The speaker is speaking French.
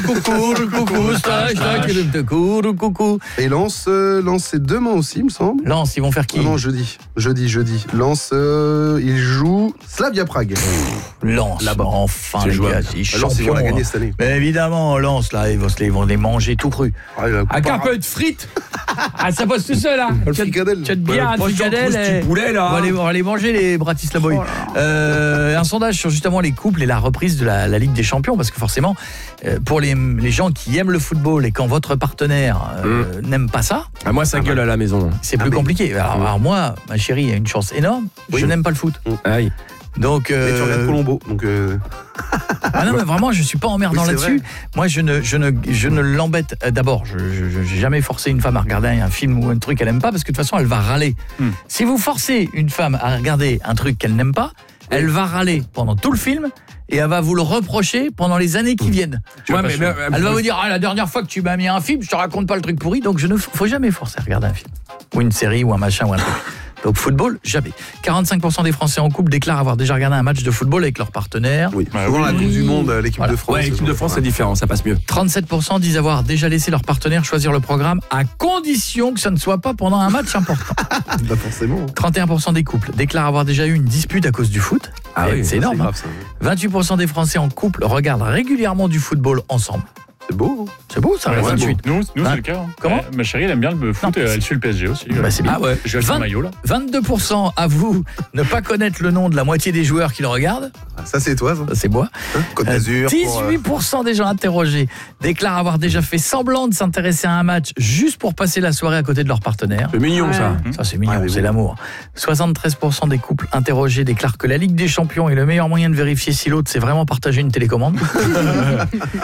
coucou. Et Lens, c'est demain aussi, il me semble. Lens, ils vont faire qui? Non, jeudi. Lens, il joue Slavia Prague. Lens, là-bas. enfin, C'est les jouable. gars, ils Lens, ils vont la gagner cette année. Mais évidemment, Lens, là, ils vont les manger tout cru. Avec un peu de frites. Ah, ça passe tout seul, là. Le fricadelle. Tu as de bien, Moi, un fricadelle. du poulet, là. On va les manger, les Bratislavois. Un sondage sur justement les couples et la reprise de la Ligue des Champions, parce que forcément, pour les gens qui aiment le football et quand votre partenaire n'aime pas ça, Moi, ça gueule à la maison. c'est plus compliqué. Alors moi, ma chérie a une chance énorme, je n'aime pas le foot. Aïe. Donc, Mais tu regardes Colombo, donc... Ah non, mais vraiment, je suis pas emmerdant Oui, c'est là-dessus. vrai. Moi, je ne l'embête. D'abord, je n'ai jamais forcé une femme à regarder un film ou un truc qu'elle n'aime pas, parce que de toute façon, elle va râler. Si vous forcez une femme à regarder un truc qu'elle n'aime pas, elle va râler pendant tout le film et elle va vous le reprocher pendant les années qui viennent. Ouais, mais Elle va vous dire, la dernière fois que tu m'as mis un film, je te raconte pas le truc pourri, donc faut jamais forcer à regarder un film. Ou une série, ou un machin, ou un truc. Donc football, jamais. 45% des Français en couple déclarent avoir déjà regardé un match de football avec leur partenaire. Oui, souvent la Coupe du Monde, l'équipe de France. Ouais, l'équipe de France, c'est différent, ça passe mieux. 37% disent avoir déjà laissé leur partenaire choisir le programme à condition que ça ne soit pas pendant un match important. Pas forcément. 31% des couples déclarent avoir déjà eu une dispute à cause du foot. Ah oui, c'est énorme. grave, ça. 28% des Français en couple regardent régulièrement du football ensemble. C'est beau. C'est beau ça, Ouais, 28. Nous, c'est Hein le cas. Comment Ma chérie, elle aime bien le foot, Non, elle suit le PSG aussi. Bah, c'est bien. Ah ouais. Je vais son maillot, là. 22% avouent ne pas connaître le nom de la moitié des joueurs qui le regardent. Ça, c'est toi, ça. Ça, c'est moi. Côte d'Azur. 18% des gens interrogés déclarent avoir déjà fait semblant de s'intéresser à un match juste pour passer la soirée à côté de leur partenaire. C'est mignon, ça. Ça, c'est mignon, Ah, mais c'est bon. l'amour. 73% des couples interrogés déclarent que la Ligue des Champions est le meilleur moyen de vérifier si l'autre s'est vraiment partagé une télécommande.